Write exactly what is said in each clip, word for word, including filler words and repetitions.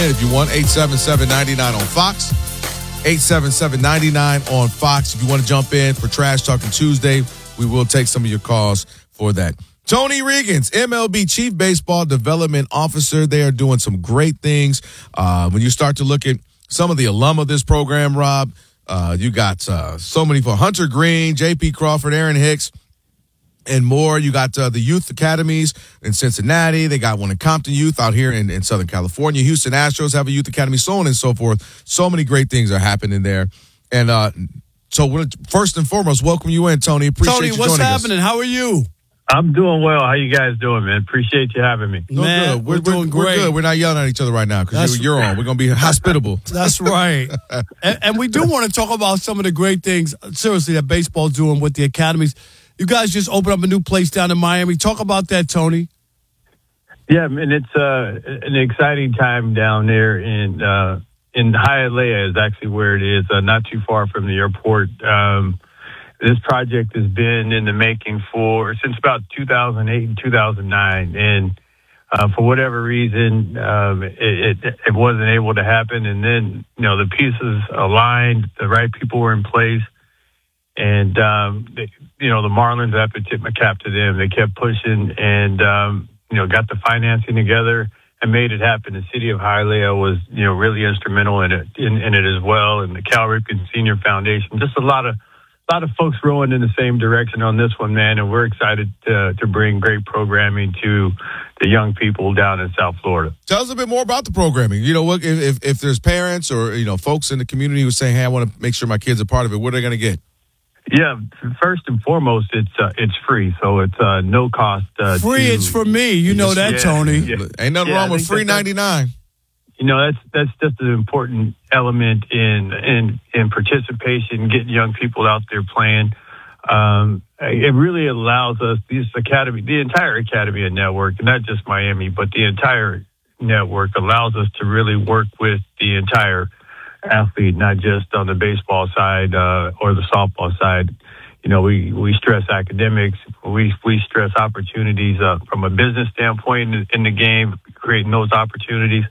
If you want, eight seven seven, nine nine on Fox. eight seven seven, nine nine on Fox. If you want to jump in for Trash Talking Tuesday, we will take some of your calls for that. Tony Regans, M L B Chief Baseball Development Officer. They are doing some great things. Uh, when you start to look at some of the alum of this program, Rob, uh, you got uh, so many for Hunter Green, J P Crawford, Aaron Hicks, and more. You got uh, the youth academies in Cincinnati. They got one in Compton Youth out here in, in Southern California. Houston Astros have a youth academy, so on and so forth. So many great things are happening there. And uh, so we're, first and foremost, welcome you in, Tony. Appreciate Tony, you what's joining happening? us. How are you? I'm doing well. How you guys doing, man? Appreciate you having me. Doing Man, good. we're, We're, doing we're, great. We're good. We're not yelling at each other right now because you're, you're on. We're going to be hospitable. That's right. and, and we do want to talk about some of the great things, seriously, that baseball's doing with the academies. You guys just opened up a new place down in Miami. Talk about that, Tony. Yeah, and it's uh, an exciting time down there in uh, in Hialeah is actually where it is, uh, not too far from the airport. Um, this project has been in the making for since about two thousand eight and two thousand nine, and uh, for whatever reason, um, it, it, it wasn't able to happen. And then, you know, the pieces aligned, the right people were in place. And, um, they, you know, the Marlins, I have to tip my cap to them. They kept pushing and, um, you know, got the financing together and made it happen. The city of Hialeah was, you know, really instrumental in it, in, in it as well. And the Cal Ripken Senior Foundation, just a lot of, a lot of folks rowing in the same direction on this one, man. And we're excited to, to bring great programming to the young people down in South Florida. Tell us a bit more about the programming. You know, what if, if, if there's parents or, you know, folks in the community who are saying, hey, I want to make sure my kids are part of it, what are they going to get? Yeah, first and foremost, it's uh, it's free, so it's uh, no cost. Uh, free, to, it's for me. You know that, yeah, Tony. Yeah. Ain't nothing Yeah, wrong I with think free that- ninety-nine. You know, that's that's just an important element in in in participation, getting young people out there playing. Um, it really allows us, this academy, the entire academy and network, not just Miami, but the entire network allows us to really work with the entire athlete, not just on the baseball side uh, or the softball side. You know, we, we stress academics, we we stress opportunities uh, from a business standpoint in, in the game, creating those opportunities.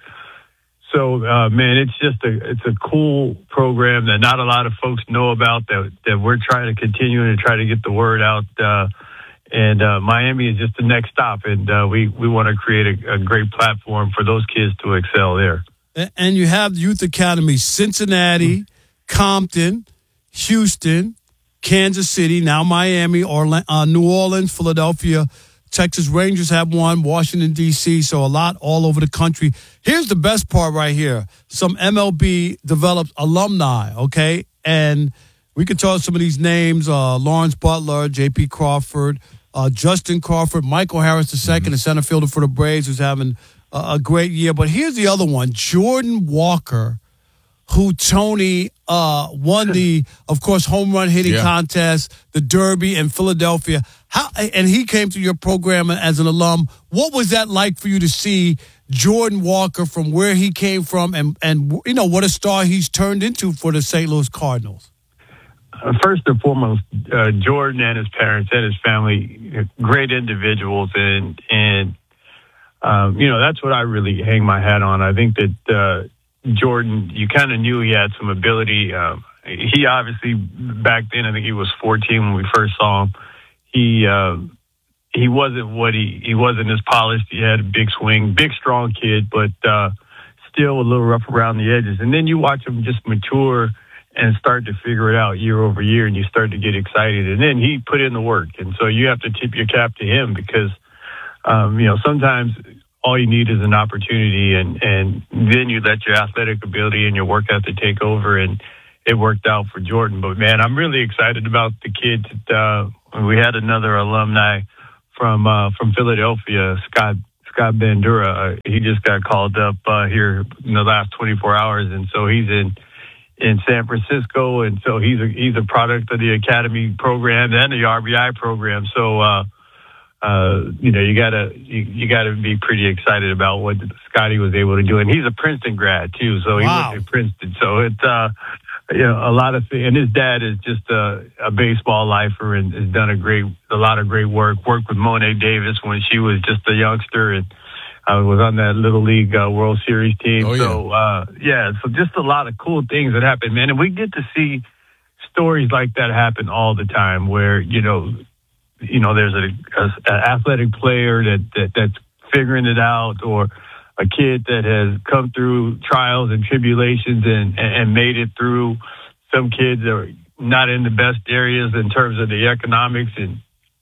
So, uh, man, it's just a it's a cool program that not a lot of folks know about. That that we're trying to continue to try to get the word out. Uh, and uh, Miami is just the next stop, and uh, we we want to create a, a great platform for those kids to excel there. And you have youth academies, Cincinnati, Compton, Houston, Kansas City, now Miami, Orlando, uh, New Orleans, Philadelphia. Texas Rangers have one, Washington, D C, so a lot all over the country. Here's the best part right here. Some M L B developed alumni, okay? And we can talk some of these names, uh, Lawrence Butler, J P Crawford, uh, Justin Crawford, Michael Harris the second, mm-hmm. the center fielder for the Braves, who's having uh, a great year. But here's the other one, Jordan Walker, who Tony uh, won the, of course, home run hitting yeah. contest, the Derby in Philadelphia. How and he came to your program as an alum. What was that like for you to see Jordan Walker from where he came from, and and you know what a star he's turned into for the Saint Louis Cardinals? Uh, first and foremost, uh, Jordan and his parents and his family, great individuals, and and um, you know that's what I really hang my hat on. I think that. Uh, Jordan, you kind of knew he had some ability. Um, he obviously, back then, I think he was fourteen when we first saw him. He uh, he wasn't what he, he wasn't as polished. He had a big swing, big, strong kid, but uh, still a little rough around the edges. And then you watch him just mature and start to figure it out year over year, and you start to get excited. And then he put in the work. And so you have to tip your cap to him because, um, you know, sometimes – all you need is an opportunity, and, and then you let your athletic ability and your work ethic take over, and it worked out for Jordan. But, man, I'm really excited about the kids. Uh, we had another alumni from uh, from Philadelphia, Scott Scott Bandura. Uh, he just got called up uh, here in the last twenty-four hours, and so he's in in San Francisco, and so he's a, he's a product of the academy program and the R B I program. So, uh Uh, you know, you gotta you, you gotta be pretty excited about what Scotty was able to do, and he's a Princeton grad too. So he wow. went to Princeton. So it's uh, you know a lot of things. And his dad is just a, a baseball lifer and has done a great a lot of great work. Worked with Monet Davis when she was just a youngster, and I was on that Little League uh, World Series team. Oh, yeah. So, uh, yeah, so just a lot of cool things that happen, man. And we get to see stories like that happen all the time where, you know, you know, there's a, a, a athletic player that, that that's figuring it out, or a kid that has come through trials and tribulations and, and made it through. Some kids are not in the best areas in terms of the economics, and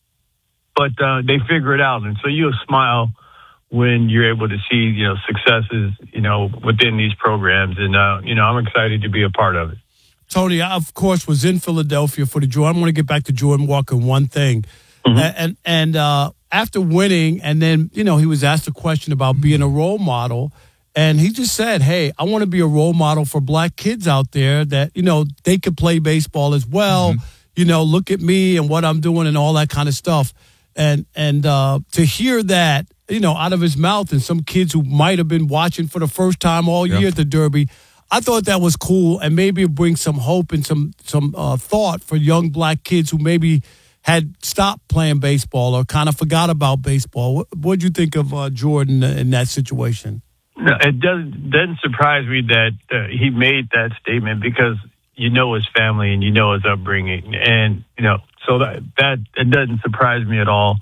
but uh, they figure it out. And so you'll smile when you're able to see, you know, successes, you know, within these programs. And, uh, you know, I'm excited to be a part of it. Tony, I, of course, was in Philadelphia for the Jordan. I'm going to get back to Jordan Walker one thing. Mm-hmm. And, and uh, after winning, and then, you know, he was asked a question about being a role model. And he just said, hey, I want to be a role model for black kids out there that, you know, they could play baseball as well. Mm-hmm. You know, look at me and what I'm doing and all that kind of stuff. And, and uh, to hear that, you know, out of his mouth, and some kids who might have been watching for the first time all year yeah. at the Derby, I thought that was cool, and maybe it brings some hope and some some uh, thought for young black kids who maybe had stopped playing baseball or kind of forgot about baseball. What what'd you think of uh, Jordan in that situation? No, it doesn't doesn't surprise me that uh, he made that statement, because you know his family and you know his upbringing, and you know so that that it doesn't surprise me at all.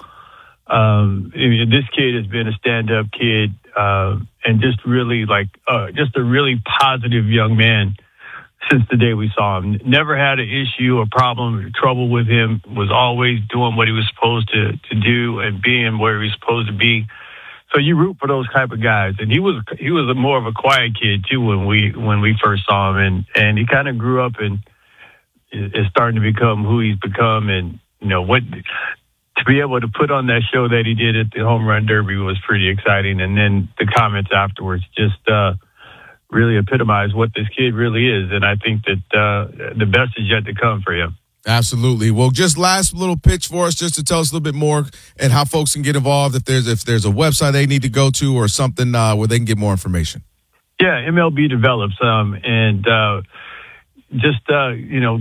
Um, I mean, this kid has been a stand-up kid, uh, and just really like, uh, just a really positive young man since the day we saw him. Never had an issue or problem or trouble with him, was always doing what he was supposed to, to do and being where he was supposed to be. So you root for those type of guys. And he was, he was a more of a quiet kid too when we, when we first saw him, and, and he kind of grew up and is starting to become who he's become. And, you know, what, to be able to put on that show that he did at the Home Run Derby was pretty exciting. And then the comments afterwards just uh, really epitomize what this kid really is. And I think that uh, the best is yet to come for him. Absolutely. Well, just last little pitch for us, just to tell us a little bit more and how folks can get involved. If there's if there's a website they need to go to or something uh, where they can get more information. Yeah, M L B develops, um, and uh, just uh, you know,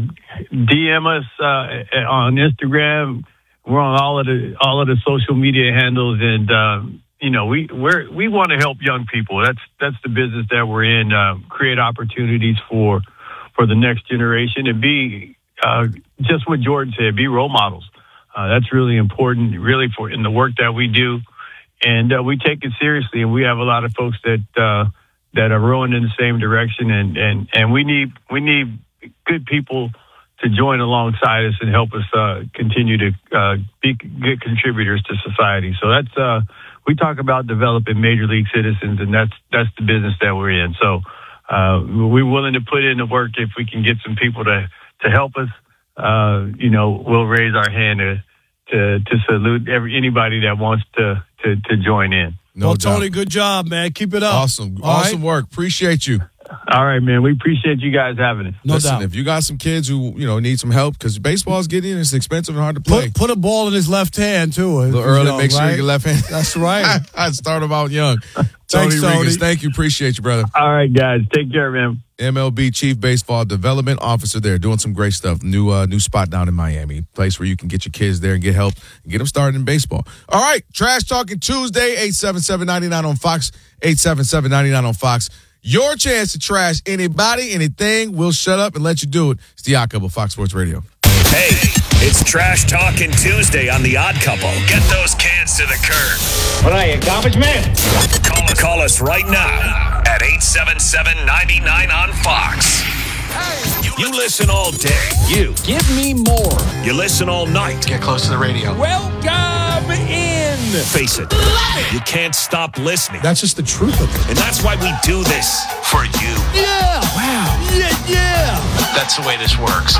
D M us uh, on Instagram. We're on all of the all of the social media handles, and um, you know we we're, we want to help young people. That's that's the business that we're in. Uh, create opportunities for for the next generation, and be uh, just what Jordan said. Be role models. Uh, that's really important, really, for in the work that we do, and uh, we take it seriously. And we have a lot of folks that uh, that are rowing in the same direction, and and and we need we need good people to join alongside us and help us uh, continue to uh, be good contributors to society. So that's uh, we talk about developing major league citizens, and that's that's the business that we're in. So uh, we're willing to put in the work if we can get some people to to help us. Uh, you know, we'll raise our hand to to, to salute every anybody that wants to to, to join in. No well, doubt. Tony, good job, man. Keep it up. Awesome, All awesome right? work. Appreciate you. All right, man. We appreciate you guys having us. No Listen, doubt. If you got some kids who, you know, need some help, because baseball's getting, it's expensive and hard to play. Put, put a ball in his left hand, too. A little early, know, make sure right? you get left hand. That's right. I'd start them out young. Thanks, Tony Tony. Regans, thank you. Appreciate you, brother. All right, guys. Take care, man. M L B Chief Baseball Development Officer there, doing some great stuff. New uh, new spot down in Miami, place where you can get your kids there and get help and get them started in baseball. All right, Trash Talking Tuesday, eight seven seven, nine nine on Fox, eight seven seven, nine nine on Fox. Your chance to trash anybody, anything. We'll shut up and let you do it. It's the Odd Couple, Fox Sports Radio. Hey, it's Trash Talking Tuesday on the Odd Couple. Get those cans to the curb. What are you, garbage man? Call, call us right now at eight seven seven, nine nine on Fox. You, you listen all day. You. Give me more. You listen all night. Get close to the radio. Welcome in. Face it. You can't stop listening. That's just the truth of it. And that's why we do this for you. Yeah. Wow. Yeah, yeah. That's the way this works.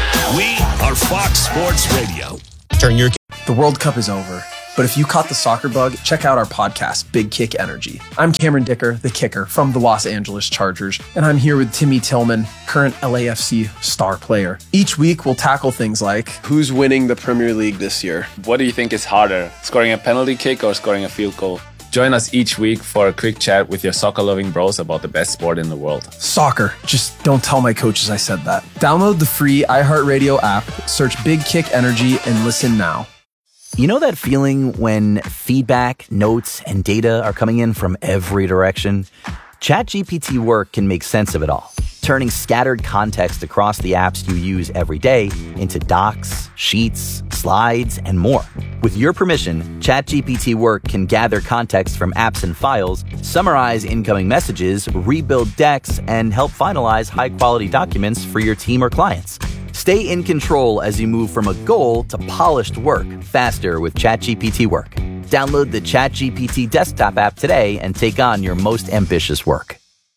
We are Fox Sports Radio. Turn your... The World Cup is over, but if you caught the soccer bug, check out our podcast, Big Kick Energy. I'm Cameron Dicker, the kicker from the Los Angeles Chargers, and I'm here with Timmy Tillman, current L A F C star player. Each week, we'll tackle things like, who's winning the Premier League this year? What do you think is harder, scoring a penalty kick or scoring a field goal? Join us each week for a quick chat with your soccer-loving bros about the best sport in the world. Soccer. Just don't tell my coaches I said that. Download the free iHeartRadio app, search Big Kick Energy, and listen now. You know that feeling when feedback, notes, and data are coming in from every direction? ChatGPT Work can make sense of it all, turning scattered context across the apps you use every day into docs, sheets, slides, and more. With your permission, ChatGPT Work can gather context from apps and files, summarize incoming messages, rebuild decks, and help finalize high-quality documents for your team or clients. Stay in control as you move from a goal to polished work faster with ChatGPT Work. Download the ChatGPT desktop app today and take on your most ambitious work.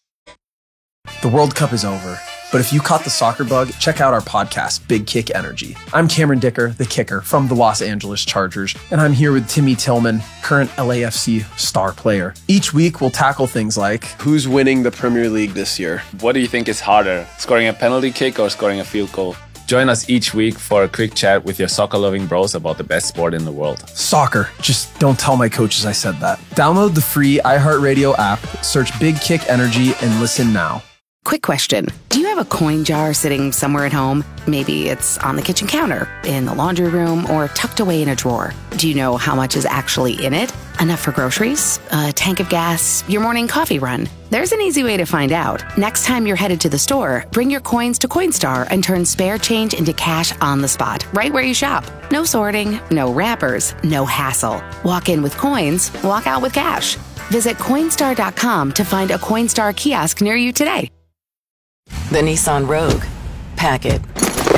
The World Cup is over, but if you caught the soccer bug, check out our podcast, Big Kick Energy. I'm Cameron Dicker, the kicker from the Los Angeles Chargers, and I'm here with Timmy Tillman, current L A F C star player. Each week, we'll tackle things like, who's winning the Premier League this year? What do you think is harder, scoring a penalty kick or scoring a field goal? Join us each week for a quick chat with your soccer-loving bros about the best sport in the world. Soccer. Just don't tell my coaches I said that. Download the free iHeartRadio app, search Big Kick Energy, and listen now. Quick question. Do you have a coin jar sitting somewhere at home? Maybe it's on the kitchen counter, in the laundry room, or tucked away in a drawer. Do you know how much is actually in it? Enough for groceries? A tank of gas? Your morning coffee run? There's an easy way to find out. Next time you're headed to the store, bring your coins to Coinstar and turn spare change into cash on the spot, right where you shop. No sorting, no wrappers, no hassle. Walk in with coins, walk out with cash. Visit Coinstar dot com to find a Coinstar kiosk near you today. The Nissan Rogue. Pack it.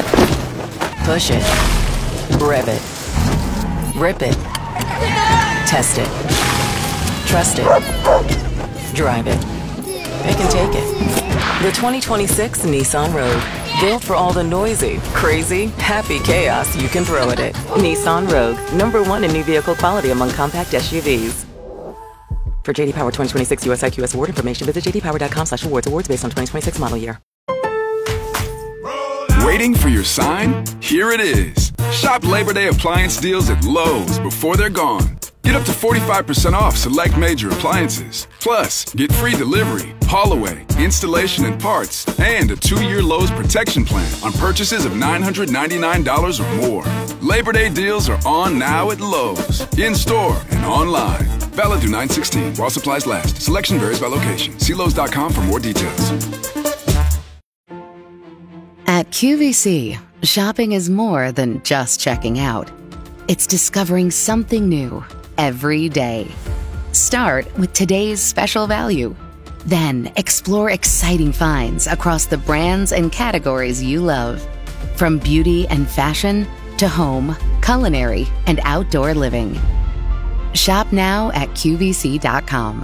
Push it. Rev it. Rip it. Test it. Trust it. Drive it. It can take it. The twenty twenty-six Nissan Rogue. Built for all the noisy, crazy, happy chaos you can throw at it. Nissan Rogue. Number one in new vehicle quality among compact S U Vs. For J D Power twenty twenty-six U S I Q S award information, visit j d power dot com slash awards. Awards based on twenty twenty-six model year. Waiting for your sign? Here it is. Shop Labor Day appliance deals at Lowe's before they're gone. Get up to forty-five percent off select major appliances. Plus, get free delivery, haul away, installation and parts, and a two-year Lowe's protection plan on purchases of nine hundred ninety-nine dollars or more. Labor Day deals are on now at Lowe's, in-store and online. Valid through nine sixteen while supplies last. Selection varies by location. See Lowe's dot com for more details. At Q V C, shopping is more than just checking out. It's discovering something new every day. Start with today's special value. Then explore exciting finds across the brands and categories you love. From beauty and fashion to home, culinary, and outdoor living. Shop now at Q V C dot com.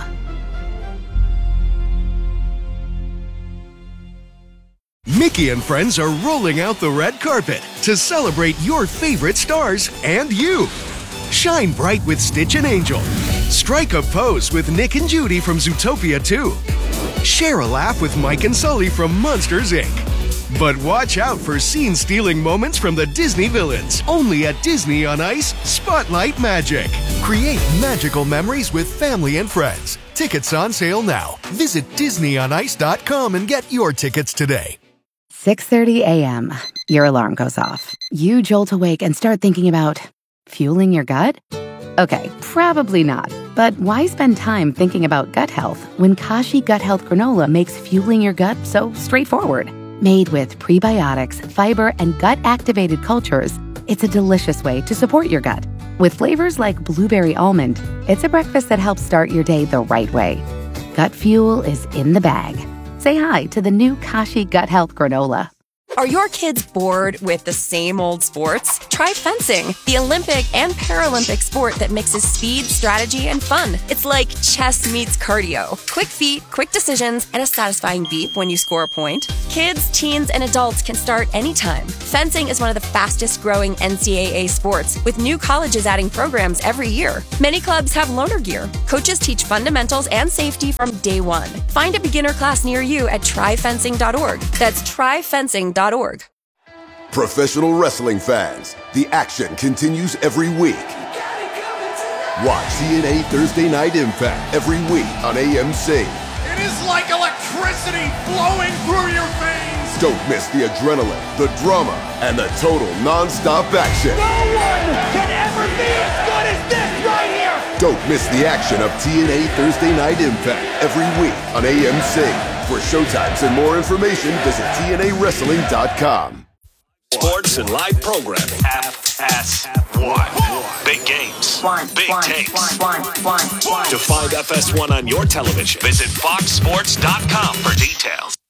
Mickey and friends are rolling out the red carpet to celebrate your favorite stars and you. Shine bright with Stitch and Angel. Strike a pose with Nick and Judy from Zootopia two. Share a laugh with Mike and Sully from Monsters, Incorporated. But watch out for scene-stealing moments from the Disney villains. Only at Disney on Ice, Spotlight Magic. Create magical memories with family and friends. Tickets on sale now. Visit disney on ice dot com and get your tickets today. six thirty a.m. Your alarm goes off. You jolt awake and start thinking about fueling your gut? Okay, probably not. But why spend time thinking about gut health when Kashi Gut Health Granola makes fueling your gut so straightforward? Made with prebiotics, fiber, and gut-activated cultures, it's a delicious way to support your gut. With flavors like blueberry almond, it's a breakfast that helps start your day the right way. Gut fuel is in the bag. Say hi to the new Kashi Gut Health Granola. Are your kids bored with the same old sports? Try fencing, the Olympic and Paralympic sport that mixes speed, strategy, and fun. It's like chess meets cardio. Quick feet, quick decisions, and a satisfying beep when you score a point. Kids, teens, and adults can start anytime. Fencing is one of the fastest growing N C double A sports, with new colleges adding programs every year. Many clubs have loaner gear. Coaches teach fundamentals and safety from day one. Find a beginner class near you at try fencing dot org. That's try fencing dot org. Professional wrestling fans, the action continues every week. Watch T N A Thursday Night Impact every week on A M C. It is like electricity flowing through your veins. Don't miss the adrenaline, the drama, and the total non-stop action. No one can ever never be as good as this right here. Don't miss the action of T N A Thursday Night Impact every week on A M C. For showtimes and more information, visit T N A wrestling dot com. Sports and live programming. F S one. Big games. Big takes. To find F S one on your television, visit fox sports dot com for details.